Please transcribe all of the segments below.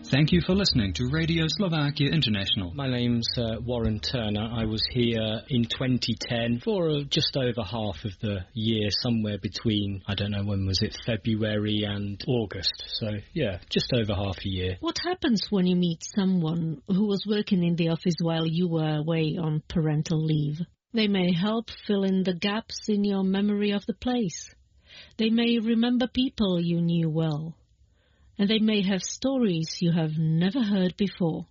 Thank you for listening to Radio Slovakia International. My name's Warren Turner. I was here in 2010 for just over half of the year, somewhere between, I don't know, when was it, February and August. So, yeah, just over half a year. What happens when you meet someone who was working in the office while you were away on parental leave? They may help fill in the gaps in your memory of the place. They may remember people you knew well. And they may have stories you have never heard before.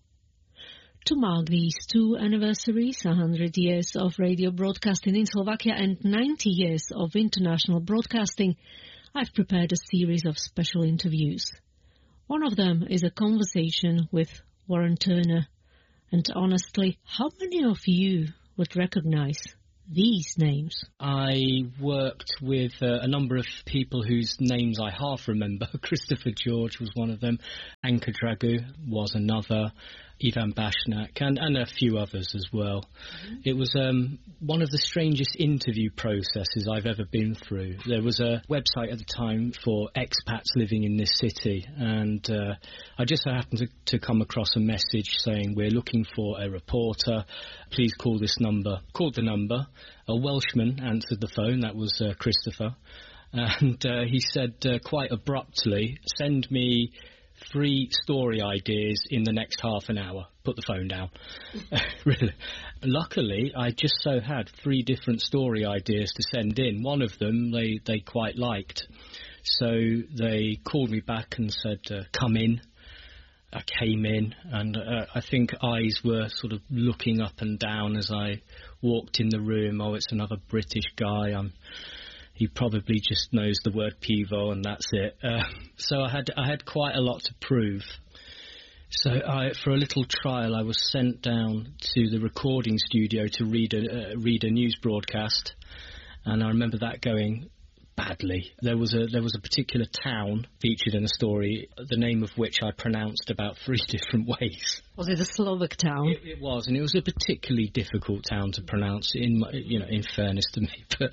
To mark these two anniversaries, 100 years of radio broadcasting in Slovakia and 90 years of international broadcasting, I've prepared a series of special interviews. One of them is a conversation with Warren Turner. And honestly, how many of you would recognize these names? I worked with a number of people whose names I half remember. Christopher George was one of them. Anka Dragu was another. Ivan Bashnak and a few others as well. Mm-hmm. It was one of the strangest interview processes I've ever been through. There was a website at the time for expats living in this city, and I just so happened to come across a message saying, we're looking for a reporter, please call this number. Called the number. A Welshman answered the phone, that was Christopher, and he said quite abruptly, send me 3 story ideas in the next half an hour. Put the phone down. Really. Luckily, I just so had 3 different story ideas to send in. One of them they quite liked. So they called me back and said, come in. I came in, and I think eyes were sort of looking up and down as I walked in the room. Oh, it's another British guy. He probably just knows the word pivo and that's it. So I had quite a lot to prove. So for a little trial, I was sent down to the recording studio to read a news broadcast, and I remember that going badly. There was a particular town featured in a story, the name of which I pronounced about 3 different ways. Was it a Slovak town? It was, and it was a particularly difficult town to pronounce. In fairness to me, but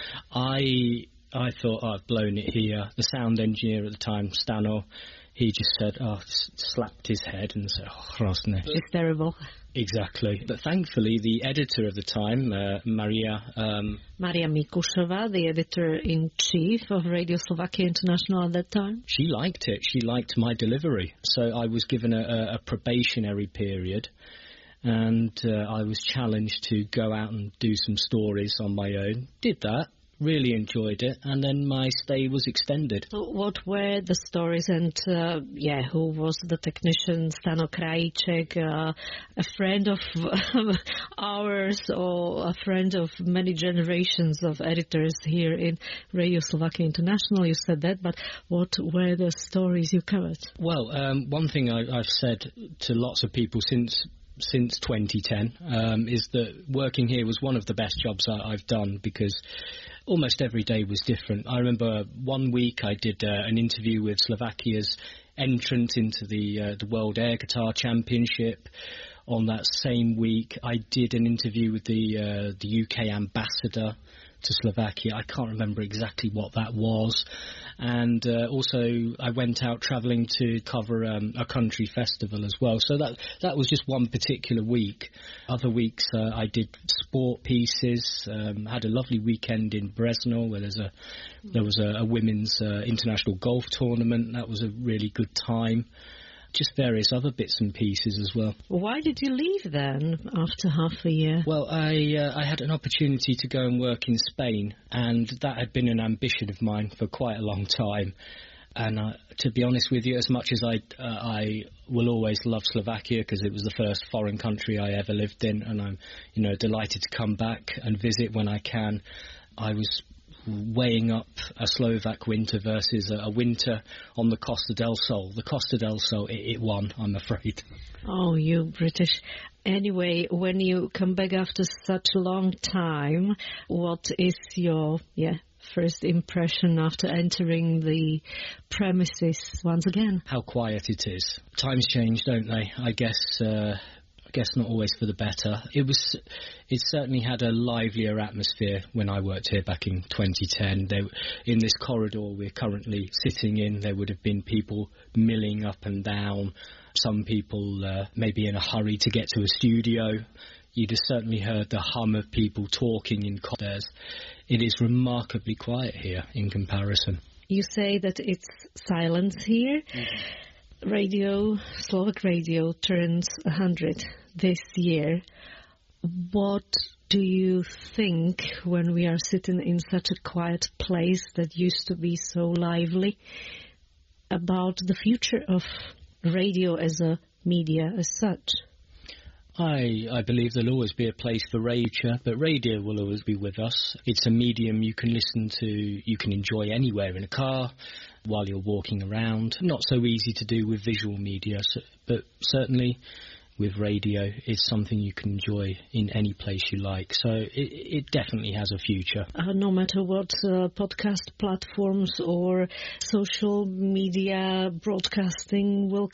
I thought I'd blown it here. The sound engineer at the time, Stano, he just said, slapped his head and said, Krasne. It's terrible. Exactly. But thankfully, the editor of the time, Maria Mikushova, the editor-in-chief of Radio Slovakia International at that time. She liked it. She liked my delivery. So I was given a probationary period, and I was challenged to go out and do some stories on my own. Did that. Really enjoyed it, and then my stay was extended. So what were the stories, and who was the technician, Stano Krajicek, a friend of ours or a friend of many generations of editors here in Radio Slovakia International? You said that, but what were the stories you covered? Well, one thing I've said to lots of people since 2010 is that working here was one of the best jobs I've done, because almost every day was different. I remember one week I did an interview with Slovakia's entrant into the World Air Guitar Championship. On that same week, I did an interview with the UK ambassador to Slovakia. I can't remember exactly what that was. And also I went out travelling to cover a country festival as well. So that was just one particular week. Other weeks I did sport pieces, had a lovely weekend in Brezno where there was a women's international golf tournament. That was a really good time. Just various other bits and pieces as well. Why did you leave then after half a year? Well, I had an opportunity to go and work in Spain, and that had been an ambition of mine for quite a long time. And to be honest with you, as much as I will always love Slovakia because it was the first foreign country I ever lived in, and I'm delighted to come back and visit when I can, I was weighing up a Slovak winter versus a winter on the Costa del Sol. The Costa del Sol, it won, I'm afraid. Oh, you British. Anyway, when you come back after such a long time, what is your first impression after entering the premises once again? How quiet it is. Times change, don't they? I guess I guess not always for the better. It certainly had a livelier atmosphere when I worked here back in 2010. In this corridor we're currently sitting in, there would have been people milling up and down. Some people maybe in a hurry to get to a studio. You'd have certainly heard the hum of people talking in corridors. It is remarkably quiet here in comparison. You say that it's silence here. Mm-hmm. Slovak radio turns 100 this year. What do you think when we are sitting in such a quiet place that used to be so lively about the future of radio as a media as such? I believe there'll always be a place for radio, but radio will always be with us. It's a medium you can listen to, you can enjoy anywhere in a car, while you're walking around. Not so easy to do with visual media, but certainly with radio it's something you can enjoy in any place you like. So it definitely has a future. No matter what podcast platforms or social media broadcasting will